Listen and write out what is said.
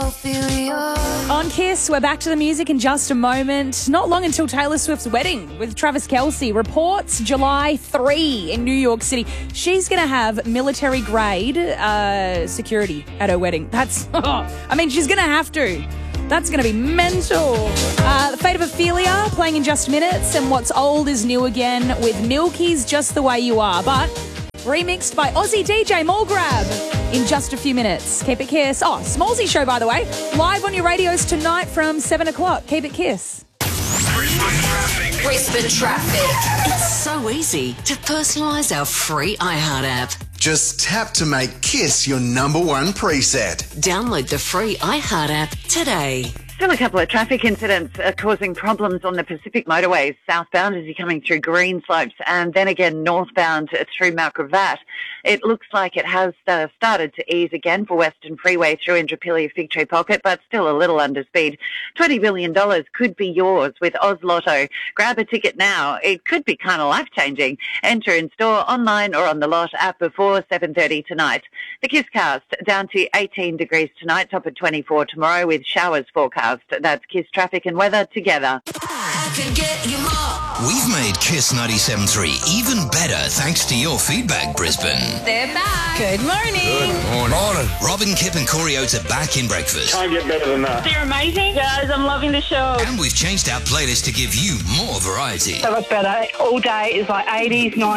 On Kiss, we're back to the music in just a moment. Not long until Taylor Swift's wedding with Travis Kelce. Reports July 3 in New York City. She's going to have military-grade security at her wedding. She's going to have to. That's going to be mental. The Fate of Ophelia playing in just minutes, and What's Old is New again with Milky's Just the Way You Are, but remixed by Aussie DJ Mallgrab in just a few minutes. Keep it Kiss. Oh, Smallsy Show, by the way, live on your radios tonight from 7 o'clock. Keep it Kiss. Brisbane Traffic. It's so easy to personalise our free iHeart app. Just tap to make Kiss your number one preset. Download the free iHeart app today. Still a couple of traffic incidents causing problems on the Pacific motorways, southbound as you're coming through Greenslopes, and then again northbound through Mount Gravatt. It looks like it has started to ease again for Western Freeway through Indrapilli Fig Tree Pocket, but still a little under speed. $20 billion could be yours with Oz Lotto. Grab a ticket now. It could be kind of life-changing. Enter in store, online or on the lot app before 7:30 tonight. The Kisscast down to 18 degrees tonight, top at 24 tomorrow with showers forecast. That's Kiss traffic and weather together. I can get you more. We've made Kiss 97.3 even better thanks to your feedback, Brisbane. They're back. Good morning. Good morning. Robin, Kip and Corey Oates are back in breakfast. Can't get better than that. They're amazing. Guys, I'm loving the show. And we've changed our playlist to give you more variety. So much better. All day is like 80s, 90s.